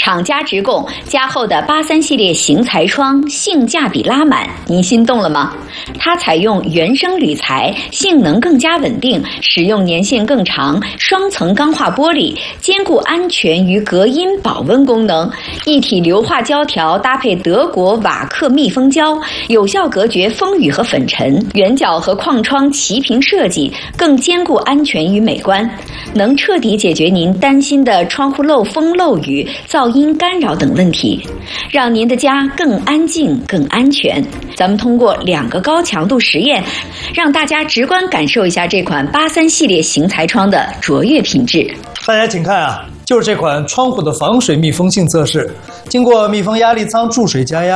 厂家直供，加厚的83系列型材窗性价比拉满，您心动了吗？它采用原生铝材，性能更加稳定，使用年限更长，双层钢化玻璃，兼顾安全与隔音保温功能，一体硫化胶条搭配德国瓦克密封胶，有效隔绝风雨和粉尘，圆角和框窗齐平设计，更兼顾安全与美观，能彻底解决您担心的窗户漏风漏雨、噪音干扰等问题，让您的家更安静、更安全。咱们通过2个高强度实验，让大家直观感受一下这款83系列型材窗的卓越品质。 大家请看啊，就是这款窗户的防水密封性测试，经过密封压力舱注水加压。